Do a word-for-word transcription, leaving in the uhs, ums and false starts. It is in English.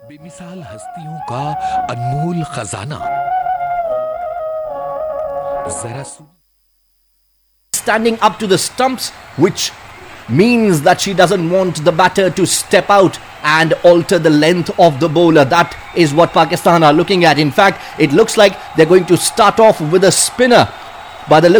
बेमिसाल हस्तियों का अनमोल खजाना जरा standing up to the stumps, which means that she doesn't want the batter to step out and alter the length of the bowler. That is what Pakistan are looking at. In fact, it looks like they're going to start off with a spinner by the look